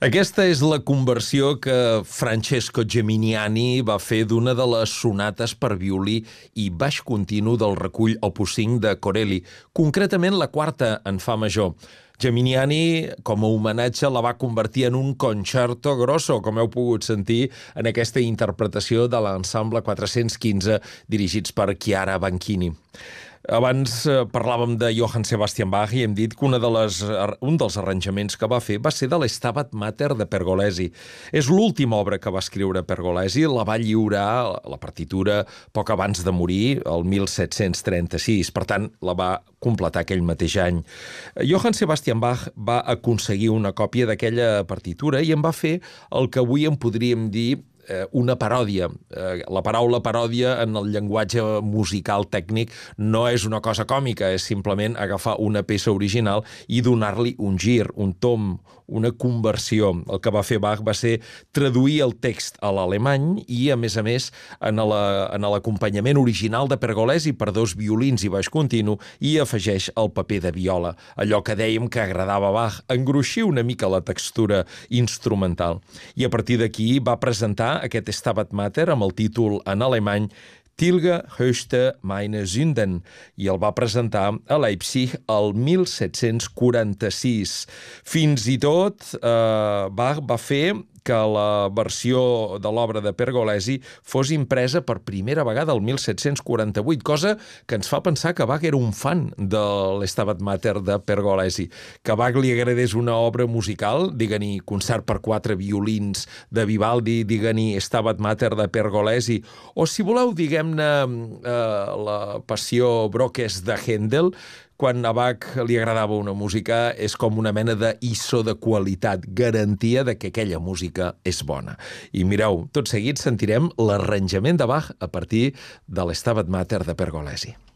Aquesta és la conversió que Francesco Geminiani va fer d'una de les sonates per violí i baix continu del recull Opus 5 de Corelli, concretament la quarta en fa major. Geminiani, com a homenatge, la va convertir en un concerto grosso, com heu pogut sentir en aquesta interpretació de l'ensemble 415 dirigits per Chiara Banchini. Abans parlàvem de Johann Sebastian Bach i hem dit que un dels arranjaments que va fer va ser de l'Stabat Mater de Pergolesi. És l'última obra que va escriure Pergolesi, la va lliurar, la partitura, poc abans de morir, el 1736, per tant, la va completar aquell mateix any. Johann Sebastian Bach va aconseguir una còpia d'aquella partitura i en va fer el que avui en podríem dir una paròdia. La paraula paròdia en el llenguatge musical tècnic no és una cosa còmica, és simplement agafar una peça original i donar-li un gir, un tom, una conversió. El que va fer Bach va ser traduir el text a l'alemany i, a més, en l'acompanyament original de Pergolesi per dos violins i baix continu i afegeix el paper de viola, allò que dèiem que agradava a Bach, engruixir una mica la textura instrumental. I a partir d'aquí va presentar aquest Stabat Mater amb el títol en alemany Tilge höchste meine Sünden i el va presentar a Leipzig el 1746. Fins i tot Bach va fer que la versió de l'obra de Pergolesi fos impresa per primera vegada el 1748, cosa que ens fa pensar que Bach era un fan de l'Stabat Mater de Pergolesi. Que a Bach li agradés una obra musical, digue-n'hi concert per 4 violins de Vivaldi, digue-n'hi Stabat Mater de Pergolesi, o si voleu, diguem-ne, la passió Brockes de Händel. Quan a Bach li agradava una música és com una mena d'ISO de qualitat, garantia de que aquella música és bona. I mireu, tot seguit sentirem l'arranjament de Bach a partir de l'Stabat Mater de Pergolesi.